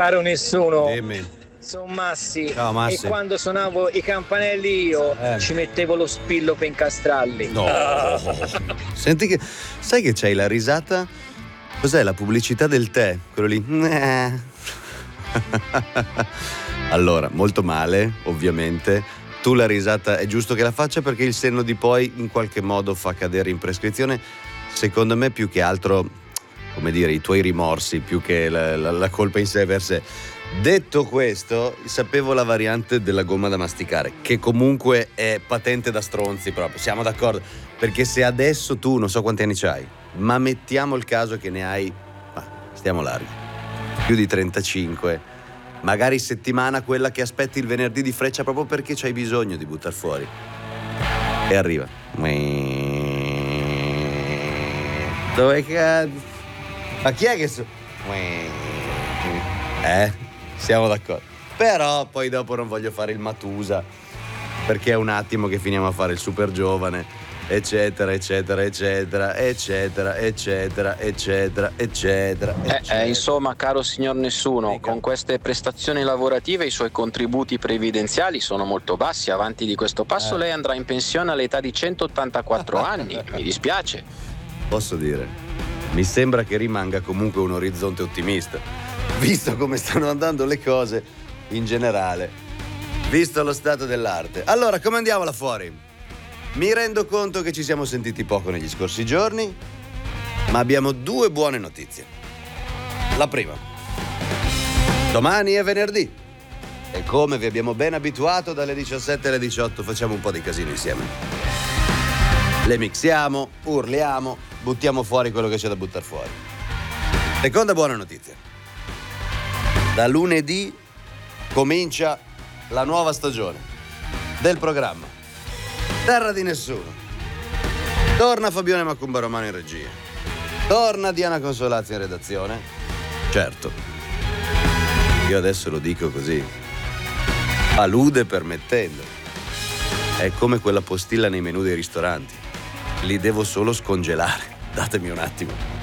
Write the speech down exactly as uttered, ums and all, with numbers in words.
Caro nessuno, Dimmi. sono Massi. Ciao, Massi. E quando suonavo i campanelli io Eh. ci mettevo lo spillo per incastrarli. No. Senti che sai che c'hai la risata? Cos'è la pubblicità del tè? Quello lì. Allora, molto male, ovviamente. Tu la risata è giusto che la faccia perché il senno di poi in qualche modo fa cadere in prescrizione. Secondo me più che altro, come dire, i tuoi rimorsi più che la, la, la colpa in sé per sé. Detto questo, sapevo la variante della gomma da masticare, che comunque è patente da stronzi proprio, siamo d'accordo, perché se adesso tu, non so quanti anni c'hai, ma mettiamo il caso che ne hai, ma stiamo larghi, più di trentacinque, magari settimana quella che aspetti il venerdì di freccia proprio perché c'hai bisogno di buttar fuori, e arriva. Dove cazzo? Ma chi è che so? Eh? Siamo d'accordo. Però poi dopo non voglio fare il Matusa, perché è un attimo che finiamo a fare il super giovane, eccetera, eccetera, eccetera, eccetera, eccetera, eccetera, eccetera, Eh, eccetera. eh, insomma, caro signor Nessuno, Dica. con queste prestazioni lavorative i suoi contributi previdenziali sono molto bassi. Avanti di questo passo Eh. lei andrà in pensione all'età di centottantaquattro anni. Mi dispiace. Posso dire, mi sembra che rimanga comunque un orizzonte ottimista, visto come stanno andando le cose in generale, visto lo stato dell'arte. Allora, come andiamo là fuori? Mi rendo conto che ci siamo sentiti poco negli scorsi giorni, ma abbiamo due buone notizie. La prima: domani è venerdì e come vi abbiamo ben abituato dalle diciassette alle diciotto facciamo un po' di casino insieme. Le mixiamo, urliamo, buttiamo fuori quello che c'è da buttare fuori. Seconda buona notizia: da lunedì comincia la nuova stagione del programma Terra di Nessuno. Torna Fabione Macumba Romano in regia, torna Diana Consolazzi in redazione. Certo, io adesso lo dico così, palude permettendo. È come quella postilla nei menù dei ristoranti, li devo solo scongelare. Datemi un attimo.